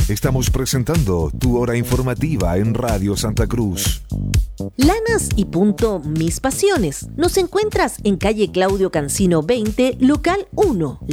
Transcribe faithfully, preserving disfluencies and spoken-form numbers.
Estamos presentando tu hora informativa en Radio Santa Cruz. Lanas y Punto Mis Pasiones. Nos encuentras en calle Claudio Cancino veinte, local uno.